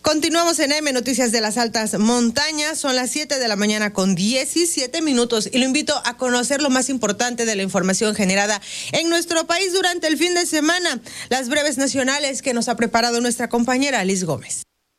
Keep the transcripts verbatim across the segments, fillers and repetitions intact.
Continuamos en M, Noticias de las Altas Montañas. Son las siete de la mañana con diecisiete minutos y lo invito a conocer lo más importante de la información generada en nuestro país durante el fin de semana. Las breves nacionales que nos ha preparado nuestra compañera Liz Gómez.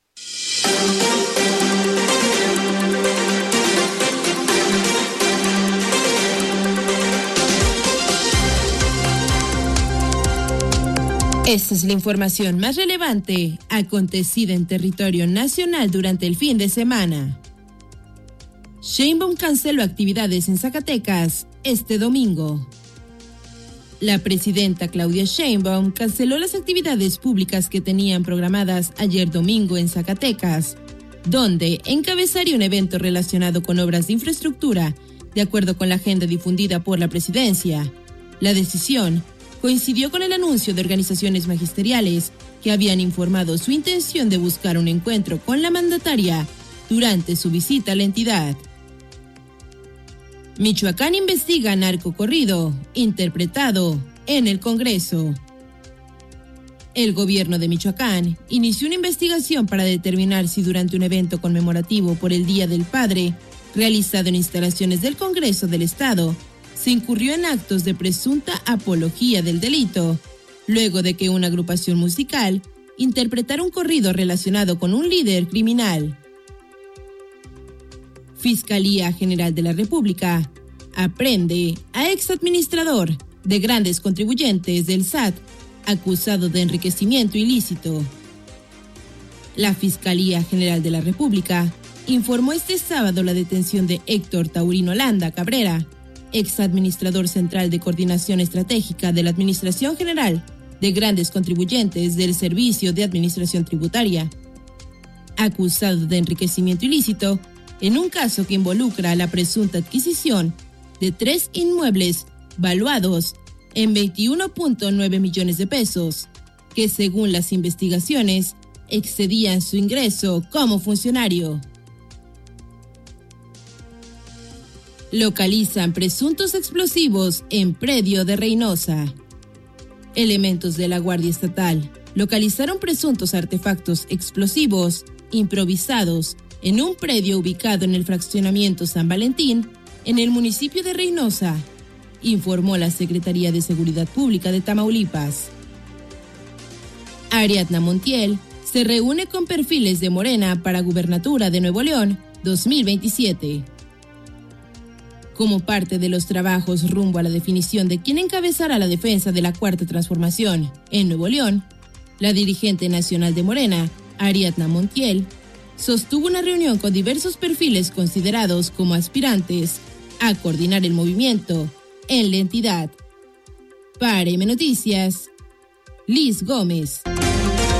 Esta es la información más relevante acontecida en territorio nacional durante el fin de semana. Sheinbaum canceló actividades en Zacatecas este domingo. La presidenta Claudia Sheinbaum canceló las actividades públicas que tenían programadas ayer domingo en Zacatecas, donde encabezaría un evento relacionado con obras de infraestructura, de acuerdo con la agenda difundida por la presidencia. La decisión coincidió con el anuncio de organizaciones magisteriales que habían informado su intención de buscar un encuentro con la mandataria durante su visita a la entidad. Michoacán investiga narcocorrido interpretado en el Congreso. El gobierno de Michoacán inició una investigación para determinar si durante un evento conmemorativo por el Día del Padre, realizado en instalaciones del Congreso del Estado, se incurrió en actos de presunta apología del delito, luego de que una agrupación musical interpretara un corrido relacionado con un líder criminal. Fiscalía General de la República aprende a exadministrador de grandes contribuyentes del S A T acusado de enriquecimiento ilícito. La Fiscalía General de la República informó este sábado la detención de Héctor Taurino Landa Cabrera, exadministrador central de Coordinación Estratégica de la Administración General de Grandes Contribuyentes del Servicio de Administración Tributaria, acusado de enriquecimiento ilícito en un caso que involucra la presunta adquisición de tres inmuebles valuados en veintiuno punto nueve millones de pesos, que según las investigaciones excedían su ingreso como funcionario. Localizan presuntos explosivos en predio de Reynosa. Elementos de la Guardia Estatal localizaron presuntos artefactos explosivos improvisados en un predio ubicado en el fraccionamiento San Valentín, en el municipio de Reynosa, informó la Secretaría de Seguridad Pública de Tamaulipas. Ariadna Montiel se reúne con perfiles de Morena para Gubernatura de Nuevo León dos mil veintisiete. Como parte de los trabajos rumbo a la definición de quién encabezará la defensa de la Cuarta Transformación en Nuevo León, la dirigente nacional de Morena, Ariadna Montiel, sostuvo una reunión con diversos perfiles considerados como aspirantes a coordinar el movimiento en la entidad. Para M Noticias, Liz Gómez.